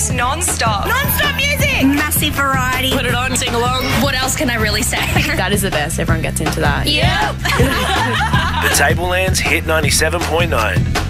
Just non-stop. Non-stop music. Massive variety. Put it on, sing along. What else can I really say? That is the best. Everyone gets into that. Yep. The Tablelands Hit 97.9.